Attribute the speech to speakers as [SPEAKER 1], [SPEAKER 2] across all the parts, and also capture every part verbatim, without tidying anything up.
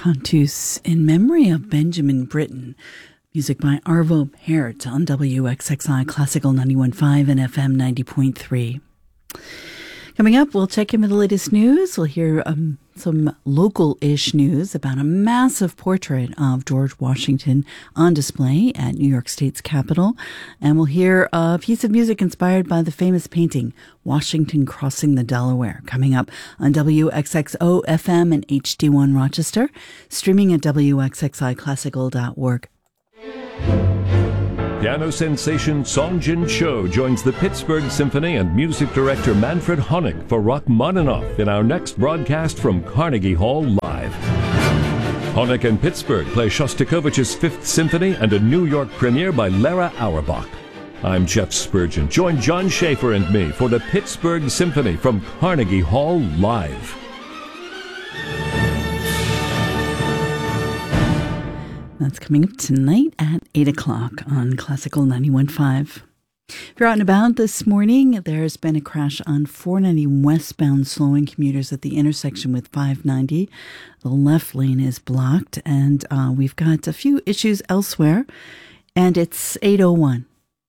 [SPEAKER 1] Cantus in memory of Benjamin Britten. Music by Arvo Pärt on W X X I Classical ninety-one point five and F M ninety point three. Coming up, we'll check in with the latest news. We'll hear um, some local-ish news about a massive portrait of George Washington on display at New York State's Capitol. And we'll hear a piece of music inspired by the famous painting, Washington Crossing the Delaware, coming up on W X X O F M and H D one Rochester, streaming at W X X I classical dot org.
[SPEAKER 2] Piano sensation Song Jin Cho joins the Pittsburgh Symphony and music director Manfred Honeck for Rachmaninoff in our next broadcast from Carnegie Hall Live. Honeck and Pittsburgh play Shostakovich's Fifth Symphony and a New York premiere by Lara Auerbach. I'm Jeff Spurgeon. Join John Schaefer and me for the Pittsburgh Symphony from Carnegie Hall Live.
[SPEAKER 1] That's coming up tonight at eight o'clock on Classical ninety-one point five. If you're out and about this morning, there's been a crash on four ninety westbound, slowing commuters at the intersection with five ninety. The left lane is blocked, and uh, we've got a few issues elsewhere, and it's eight oh one.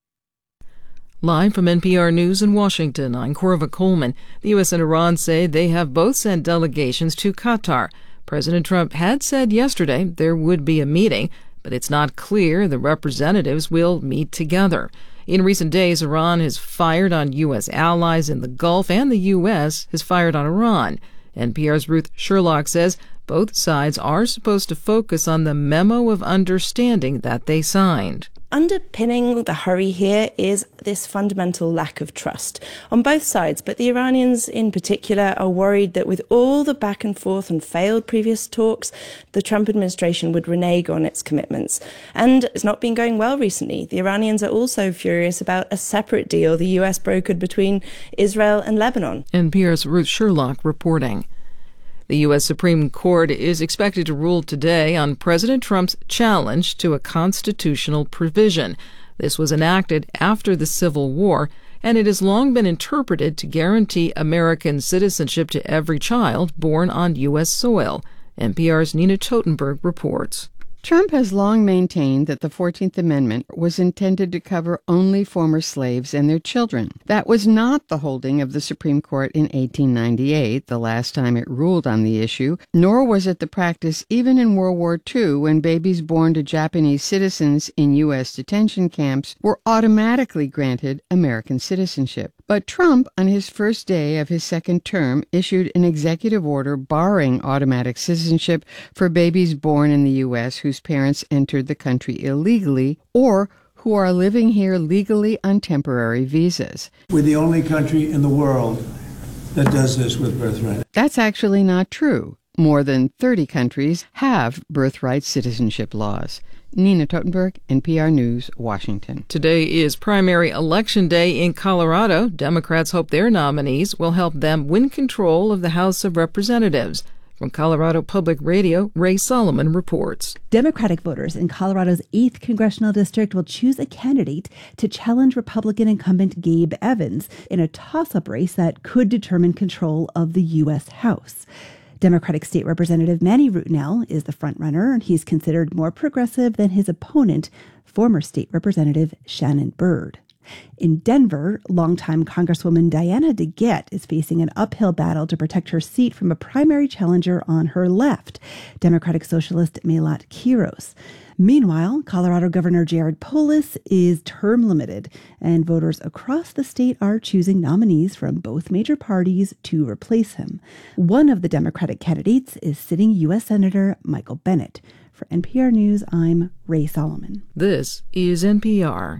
[SPEAKER 3] Live from N P R News in Washington, I'm Corva Coleman. The U S and Iran say they have both sent delegations to Qatar. President Trump had said yesterday there would be a meeting, but it's not clear the representatives will meet together. In recent days, Iran has fired on U S allies in the Gulf, and the U S has fired on Iran. N P R's Ruth Sherlock says both sides are supposed to focus on the memo of understanding that they signed.
[SPEAKER 4] Underpinning the hurry here is this fundamental lack of trust on both sides, but the Iranians in particular are worried that with all the back and forth and failed previous talks, the Trump administration would renege on its commitments. And it's not been going well recently. The Iranians are also furious about a separate deal the U S brokered between Israel and Lebanon.
[SPEAKER 3] N P R's Ruth Sherlock reporting. The U S Supreme Court is expected to rule today on President Trump's challenge to a constitutional provision. This was enacted after the Civil War, and it has long been interpreted to guarantee American citizenship to every child born on U S soil. N P R's Nina Totenberg reports.
[SPEAKER 5] Trump has long maintained that the fourteenth Amendment was intended to cover only former slaves and their children. That was not the holding of the Supreme Court in eighteen ninety-eight, the last time it ruled on the issue, nor was it the practice even in World War Two, when babies born to Japanese citizens in U S detention camps were automatically granted American citizenship. But Trump, on his first day of his second term, issued an executive order barring automatic citizenship for babies born in the U S whose parents entered the country illegally or who are living here legally on temporary visas.
[SPEAKER 6] We're the only country in the world that does this with birthright.
[SPEAKER 5] That's actually not true. More than thirty countries have birthright citizenship laws. Nina Totenberg, N P R News, Washington.
[SPEAKER 3] Today is primary election day in Colorado. Democrats hope their nominees will help them win control of the House of Representatives. From Colorado Public Radio, Ray Solomon reports.
[SPEAKER 7] Democratic voters in Colorado's eighth Congressional District will choose a candidate to challenge Republican incumbent Gabe Evans in a toss-up race that could determine control of the U S House. Democratic State Representative Manny Rutinel is the frontrunner, and he's considered more progressive than his opponent, former State Representative Shannon Byrd. In Denver, longtime Congresswoman Diana DeGette is facing an uphill battle to protect her seat from a primary challenger on her left, Democratic Socialist Melat Quiros. Meanwhile, Colorado Governor Jared Polis is term limited, and voters across the state are choosing nominees from both major parties to replace him. One of the Democratic candidates is sitting U S Senator Michael Bennet. For N P R News, I'm Ray Solomon.
[SPEAKER 3] This is N P R.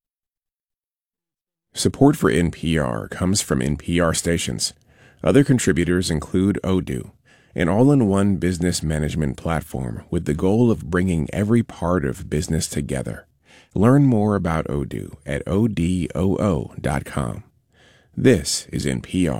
[SPEAKER 8] Support for N P R comes from N P R stations. Other contributors include Odoo, an all-in-one business management platform with the goal of bringing every part of business together. Learn more about Odoo at O D O O dot com. This is N P R.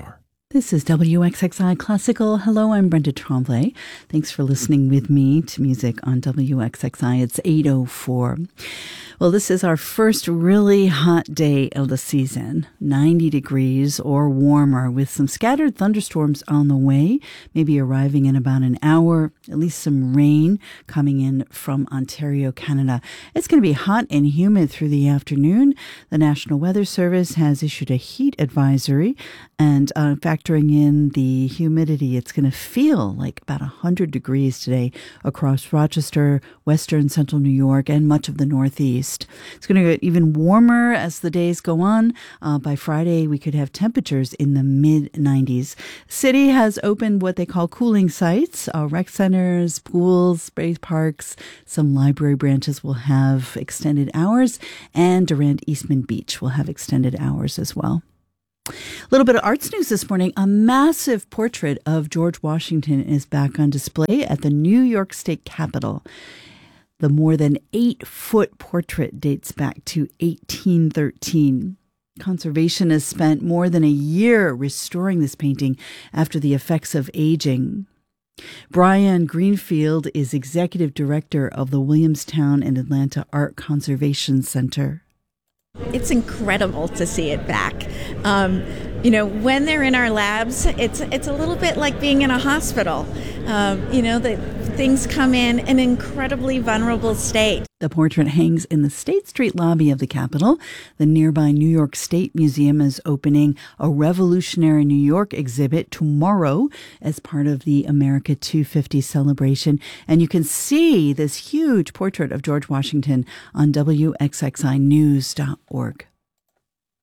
[SPEAKER 1] This is W X X I Classical. Hello, I'm Brenda Tremblay. Thanks for listening with me to music on W X X I. It's eight oh four. Well, this is our first really hot day of the season, ninety degrees or warmer, with some scattered thunderstorms on the way, maybe arriving in about an hour, at least some rain coming in from Ontario, Canada. It's going to be hot and humid through the afternoon. The National Weather Service has issued a heat advisory, and uh, factoring in the humidity, it's going to feel like about one hundred degrees today across Rochester, western central New York, and much of the Northeast. It's going to get even warmer as the days go on. Uh, by Friday, we could have temperatures in the mid nineties. City has opened what they call cooling sites, uh, rec centers, pools, spray parks. Some library branches will have extended hours, and Durand Eastman Beach will have extended hours as well. A little bit of arts news this morning. A massive portrait of George Washington is back on display at the New York State Capitol. The more than eight-foot portrait dates back to eighteen thirteen. Conservationists spent more than a year restoring this painting after the effects of aging. Brian Greenfield is executive director of the Williamstown and Atlanta Art Conservation Center.
[SPEAKER 9] It's incredible to see it back. Um, you know, when they're in our labs, it's it's a little bit like being in a hospital. Um, you know, the things come in an incredibly vulnerable state.
[SPEAKER 1] The portrait hangs in the State Street lobby of the Capitol. The nearby New York State Museum is opening a Revolutionary New York exhibit tomorrow as part of the America two fifty celebration. And you can see this huge portrait of George Washington on W X X I news dot org.